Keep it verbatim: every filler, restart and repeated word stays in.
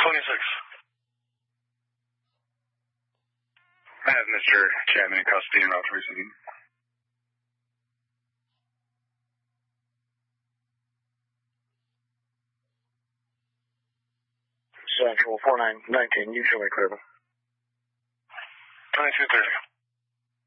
twenty-six. I have Mister Chapman in custody and route to receiving. Central four nine nineteen, you show me clear. twenty-two thirty.